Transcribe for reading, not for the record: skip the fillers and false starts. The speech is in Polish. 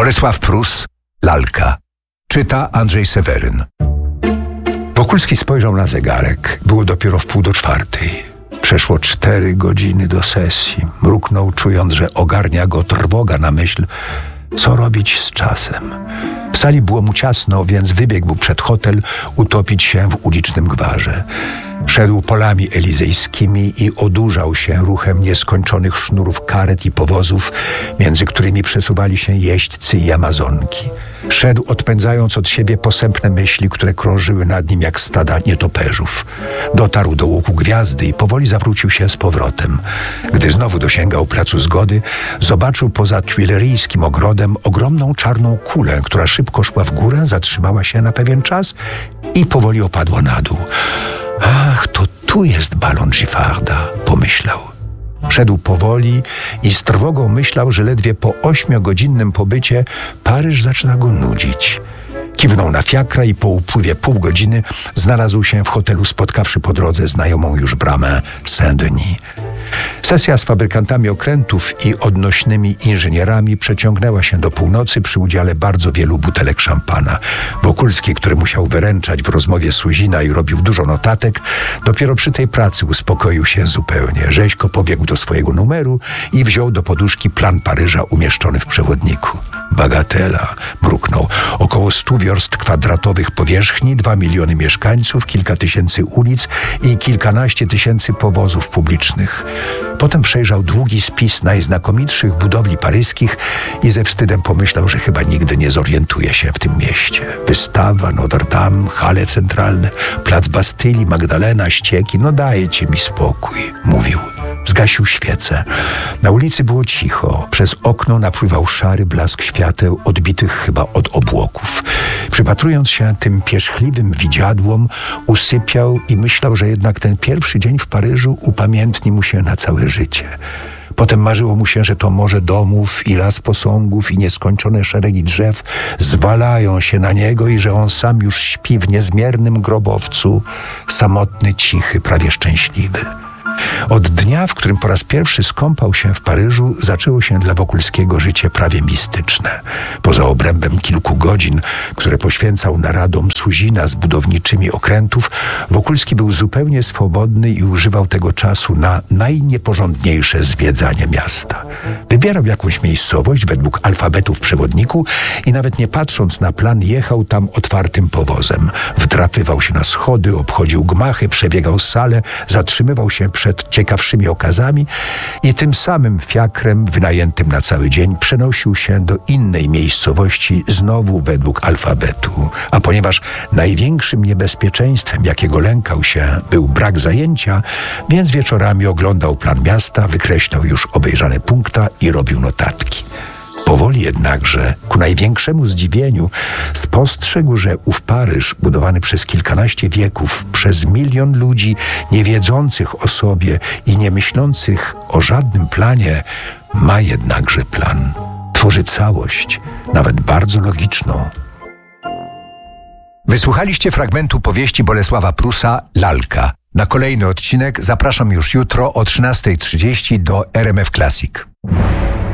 Bolesław Prus, Lalka. Czyta Andrzej Seweryn. Wokulski spojrzał na zegarek. Było dopiero 3:30. Przeszło 4 godziny do sesji. Mruknął, czując, że ogarnia go trwoga na myśl, co robić z czasem. W sali było mu ciasno, więc wybiegł przed hotel utopić się w ulicznym gwarze. Szedł polami elizejskimi i odurzał się ruchem nieskończonych sznurów karet i powozów, między którymi przesuwali się jeźdźcy i amazonki. Szedł, odpędzając od siebie posępne myśli, które krążyły nad nim jak stada nietoperzów. Dotarł do łuku gwiazdy i powoli zawrócił się z powrotem. Gdy znowu dosięgał placu Zgody, zobaczył poza tuileryjskim ogrodem ogromną czarną kulę, która szybko szła w górę, zatrzymała się na pewien czas i powoli opadła na dół. Ach, to tu jest balon Giffarda, pomyślał. Szedł powoli i z trwogą myślał, że ledwie po 8-godzinnym pobycie Paryż zaczyna go nudzić. Kiwnął na fiakra i po upływie pół godziny znalazł się w hotelu, spotkawszy po drodze znajomą już bramę Saint-Denis. Sesja z fabrykantami okrętów i odnośnymi inżynierami przeciągnęła się do północy przy udziale bardzo wielu butelek szampana. Wokulski, który musiał wyręczać w rozmowie Suzina i robił dużo notatek, dopiero przy tej pracy uspokoił się zupełnie. Rzeźko pobiegł do swojego numeru i wziął do poduszki plan Paryża umieszczony w przewodniku. Bagatela, mruknął. Około 100 wiorst kwadratowych powierzchni, 2 miliony mieszkańców, kilka tysięcy ulic i kilkanaście tysięcy powozów publicznych. Potem przejrzał długi spis najznakomitszych budowli paryskich i ze wstydem pomyślał, że chyba nigdy nie zorientuje się w tym mieście. Wystawa, Notre Dame, hale centralne, plac Bastylii, Magdalena, ścieki. No dajcie mi spokój, mówił. Zgasił świecę. Na ulicy było cicho. Przez okno napływał szary blask świateł, odbitych chyba od obłoków. Przypatrując się tym pierzchliwym widziadłom, usypiał i myślał, że jednak ten pierwszy dzień w Paryżu upamiętni mu się na całe życie. Potem marzyło mu się, że to morze domów i las posągów i nieskończone szeregi drzew zwalają się na niego i że on sam już śpi w niezmiernym grobowcu, samotny, cichy, prawie szczęśliwy. Od dnia, w którym po raz pierwszy skąpał się w Paryżu, zaczęło się dla Wokulskiego życie prawie mistyczne. Poza obrębem kilku godzin, które poświęcał naradom Suzina z budowniczymi okrętów, Wokulski był zupełnie swobodny i używał tego czasu na najnieporządniejsze zwiedzanie miasta. Wybierał jakąś miejscowość według alfabetu w przewodniku i nawet nie patrząc na plan, jechał tam otwartym powozem. Wdrapywał się na schody, obchodził gmachy, przebiegał salę, zatrzymywał się przed ciekawszymi okazami i tym samym fiakrem wynajętym na cały dzień przenosił się do innej miejscowości znowu według alfabetu. A ponieważ największym niebezpieczeństwem, jakiego lękał się, był brak zajęcia, więc wieczorami oglądał plan miasta, wykreślał już obejrzane punkta i robił notatki. Powoli jednakże, ku największemu zdziwieniu, spostrzegł, że ów Paryż, budowany przez kilkanaście wieków, przez 1 milion ludzi niewiedzących o sobie i nie myślących o żadnym planie, ma jednakże plan. Tworzy całość, nawet bardzo logiczną. Wysłuchaliście fragmentu powieści Bolesława Prusa Lalka. Na kolejny odcinek zapraszam już jutro o 13:30 do RMF Classic.